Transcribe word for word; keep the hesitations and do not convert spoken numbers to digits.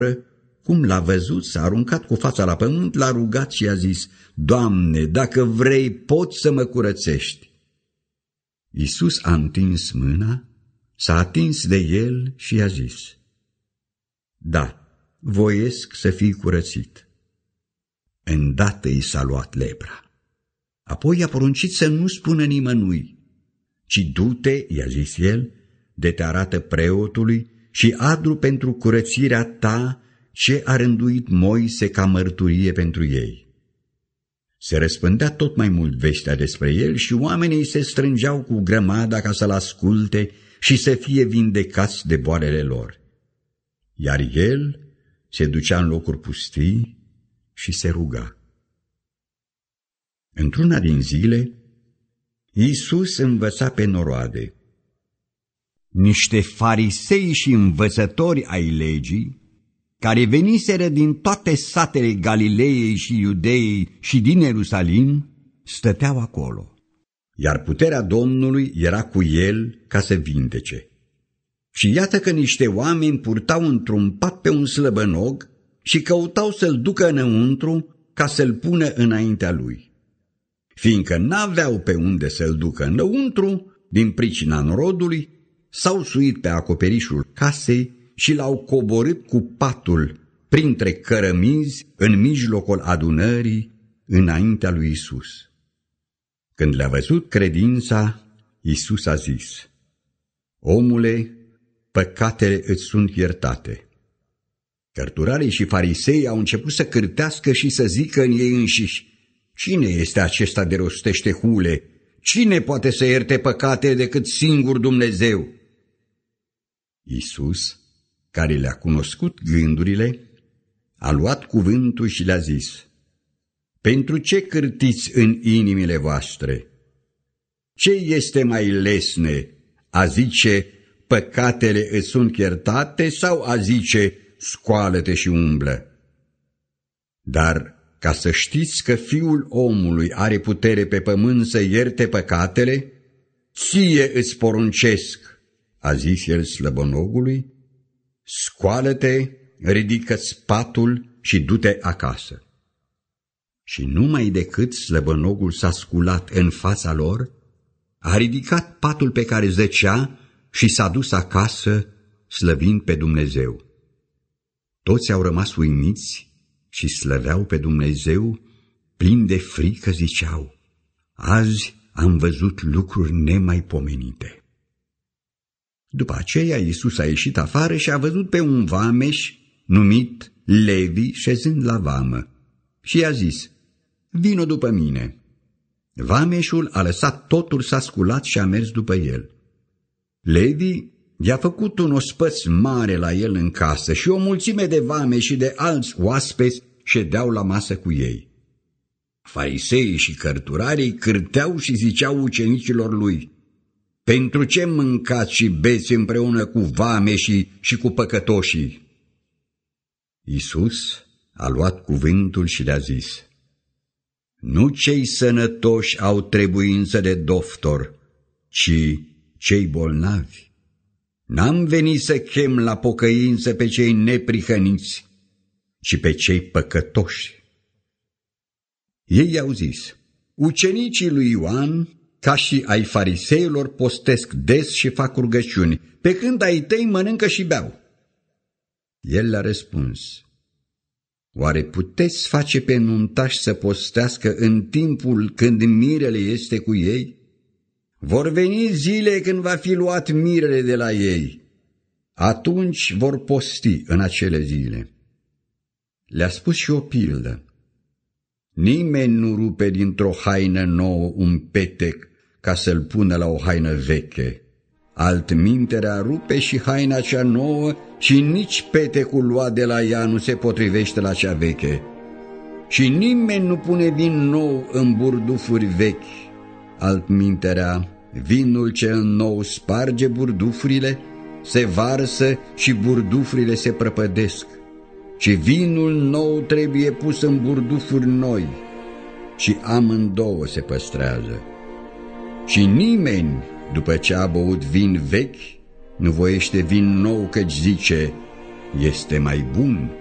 cum l-a văzut, s-a aruncat cu fața la pământ, l-a rugat și a zis: Doamne, dacă vrei, poți să mă curățești. Iisus a întins mâna, s-a atins de el și i-a zis: Da, voiesc să fii curățit. Îndată i s-a luat lepra. Apoi i-a poruncit să nu spună nimănui, ci du-te, i-a zis el, de te arată preotului și adu pentru curățirea ta ce a rânduit Moise ca mărturie pentru ei. Se răspândea tot mai mult vestea despre el și oamenii se strângeau cu grămada ca să-l asculte și să fie vindecați de boalele lor. Iar el se ducea în locuri pustii și se ruga. Într-una din zile, Iisus învăța pe noroade. Niște farisei și învățători ai legii, care veniseră din toate satele Galileei și Iudeei și din Ierusalim, stăteau acolo. Iar puterea Domnului era cu el ca să vindece. Și iată că niște oameni purtau într-un pat pe un slăbănog și căutau să-l ducă înăuntru ca să-l pună înaintea lui. Fiindcă n-aveau pe unde să-l ducă înăuntru, din pricina norodului, s-au suit pe acoperișul casei și l-au coborât cu patul printre cărămizi în mijlocul adunării înaintea lui Iisus. Când le-a văzut credința, Iisus a zis: Omule, păcatele îți sunt iertate. Cărturarii și farisei au început să cârtească și să zică în ei înșiși: Cine este acesta de rostește hule? Cine poate să ierte păcate decât singur Dumnezeu? Iisus, care le-a cunoscut gândurile, a luat cuvântul și le-a zis: Pentru ce cârtiți în inimile voastre? Ce este mai lesne, a zice: Păcatele îți sunt iertate, sau a zice: Scoală-te și umblă? Dar ca să știți că Fiul omului are putere pe pământ să ierte păcatele, ție îți poruncesc, a zis el slăbănogului, scoală-te, ridică-ți patul și du-te acasă. Și numai decât slăbănogul s-a sculat în fața lor, a ridicat patul pe care zăcea și s-a dus acasă, slăvind pe Dumnezeu. Toți au rămas uimiți și slăveau pe Dumnezeu, plini de frică ziceau: Azi am văzut lucruri nemaipomenite. După aceea Iisus a ieșit afară și a văzut pe un vameș numit Levi șezând la vamă și i-a zis: Vino după mine. Vameșul a lăsat totul, s-a sculat și a mers după el. Levi i-a făcut un ospăț mare la el în casă și o mulțime de vameși și de alți oaspeți ședeau la masă cu ei. Fariseii și cărturarii cârteau și ziceau ucenicilor lui: Pentru ce mâncați și beți împreună cu vameșii și cu păcătoșii? Iisus a luat cuvântul și le-a zis: Nu cei sănătoși au trebuință de doctor, ci cei bolnavi. N-am venit să chem la pocăință pe cei neprihăniți, ci pe cei păcătoși. Ei i-au zis: Ucenicii lui Ioan, ca și ai fariseilor, postesc des și fac rugăciuni, pe când ai tăi mănâncă și beau. El le-a răspuns: Oare puteți face pe nuntași să postească în timpul când mirele este cu ei? Vor veni zile când va fi luat mirele de la ei. Atunci vor posti în acele zile. Le-a spus și o pildă: Nimeni nu rupe dintr-o haină nouă un petec ca să-l pună la o haină veche. Altminterea rupe și haina cea nouă și nici petecul luat de la ea nu se potrivește la cea veche. Și nimeni nu pune vin nou în burdufuri vechi. Altminterea, vinul cel nou sparge burdufurile, se varsă și burdufurile se prăpădesc. Și vinul nou trebuie pus în burdufuri noi și amândouă se păstrează. Și nimeni, după ce a băut vin vechi, nu voiește vin nou, căci zice: este mai bun